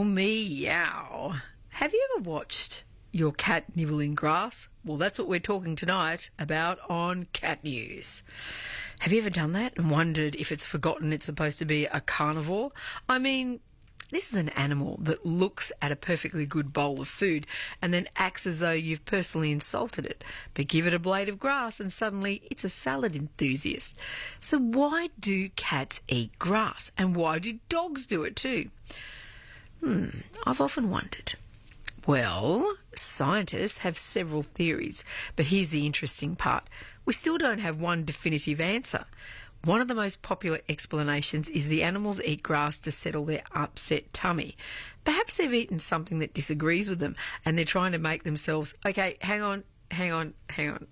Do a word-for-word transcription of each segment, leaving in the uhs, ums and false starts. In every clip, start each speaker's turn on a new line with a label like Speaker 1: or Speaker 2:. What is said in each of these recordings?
Speaker 1: Meow. Have you ever watched your cat nibbling grass? Well, that's what we're talking tonight about on Cat News. Have you ever done that and wondered if it's forgotten it's supposed to be a carnivore? I mean, this is an animal that looks at a perfectly good bowl of food and then acts as though you've personally insulted it. But give it a blade of grass and suddenly it's a salad enthusiast. So why do cats eat grass? And why do dogs do it too? Hmm, I've often wondered. Well, scientists have several theories, but here's the interesting part. We still don't have one definitive answer. One of the most popular explanations is the animals eat grass to settle their upset tummy. Perhaps they've eaten something that disagrees with them and they're trying to make themselves, okay, hang on, hang on, hang on.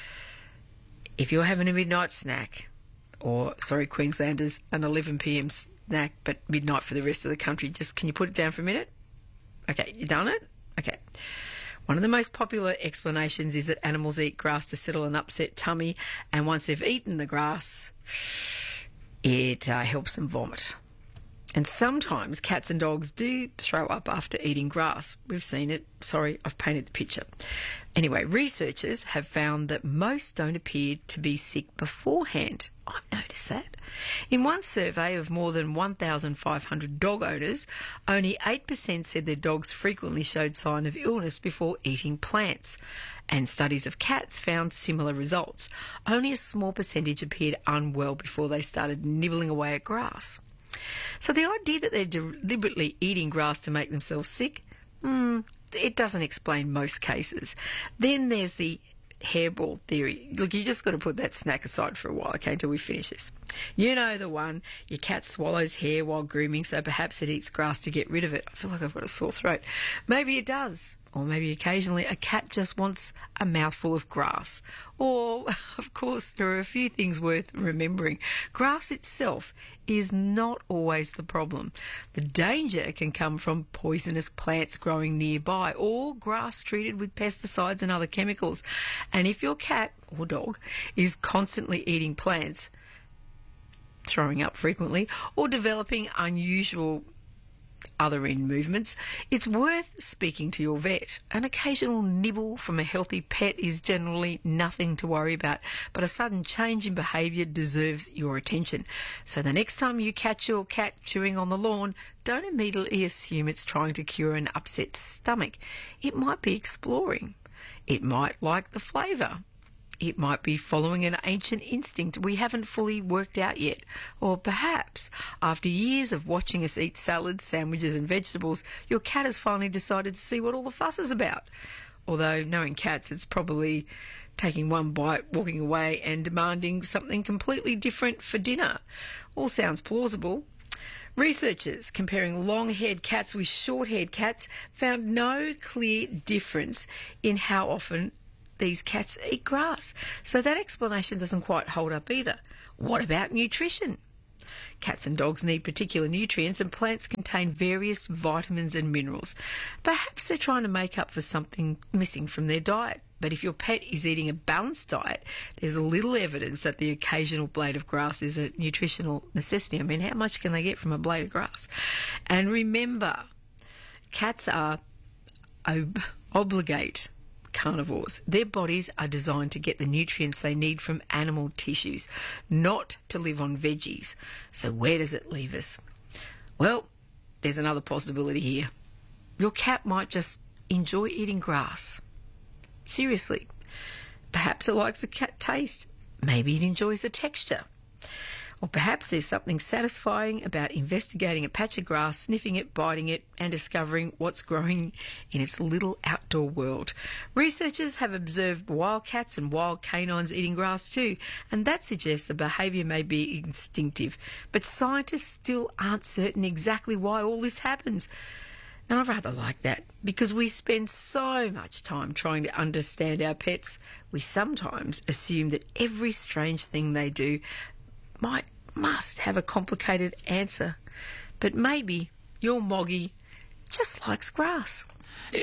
Speaker 1: If you're having a midnight snack, or, sorry, Queenslanders, an eleven p m snack, but midnight for the rest of the country, just can you put it down for a minute? Okay, you done it? Okay. One of the most popular explanations is that animals eat grass to settle an upset tummy, and once they've eaten the grass, it uh, helps them vomit. And sometimes cats and dogs do throw up after eating grass. We've seen it. Sorry, I've painted the picture. Anyway, researchers have found that most don't appear to be sick beforehand. I've noticed that. In one survey of more than one thousand five hundred dog owners, only eight percent said their dogs frequently showed sign of illness before eating plants. And studies of cats found similar results. Only a small percentage appeared unwell before they started nibbling away at grass. So the idea that they're deliberately eating grass to make themselves sick, hmm, it doesn't explain most cases. Then there's the hairball theory. Look, you just got to put that snack aside for a while, okay, until we finish this. You know the one, your cat swallows hair while grooming, so perhaps it eats grass to get rid of it. I feel like I've got a sore throat. Maybe it does. Or maybe occasionally a cat just wants a mouthful of grass. Or, of course, there are a few things worth remembering. Grass itself is not always the problem. The danger can come from poisonous plants growing nearby or grass treated with pesticides and other chemicals. And if your cat or dog is constantly eating plants, throwing up frequently, or developing unusual other end movements, it's worth speaking to your vet. An occasional nibble from a healthy pet is generally nothing to worry about, but a sudden change in behaviour deserves your attention. So the next time you catch your cat chewing on the lawn, don't immediately assume it's trying to cure an upset stomach. It might be exploring. It might like the flavour. It might be following an ancient instinct we haven't fully worked out yet. Or perhaps, after years of watching us eat salads, sandwiches and vegetables, your cat has finally decided to see what all the fuss is about. Although, knowing cats, it's probably taking one bite, walking away and demanding something completely different for dinner. All sounds plausible. Researchers comparing long-haired cats with short-haired cats found no clear difference in how often these cats eat grass. So that explanation doesn't quite hold up either. What about nutrition? Cats and dogs need particular nutrients, and plants contain various vitamins and minerals. Perhaps they're trying to make up for something missing from their diet. But if your pet is eating a balanced diet, there's little evidence that the occasional blade of grass is a nutritional necessity. I mean, how much can they get from a blade of grass? And remember, cats are ob- obligate carnivores. Their bodies are designed to get the nutrients they need from animal tissues, not to live on veggies. So where does it leave us? Well, there's another possibility here. Your cat might just enjoy eating grass. Seriously. Perhaps it likes the cat taste. Maybe it enjoys the texture. Or perhaps there's something satisfying about investigating a patch of grass, sniffing it, biting it, and discovering what's growing in its little outdoor world. Researchers have observed wild cats and wild canines eating grass too, and that suggests the behaviour may be instinctive. But scientists still aren't certain exactly why all this happens. And I rather like that, because we spend so much time trying to understand our pets, we sometimes assume that every strange thing they do might must have a complicated answer. But maybe your Moggy just likes grass.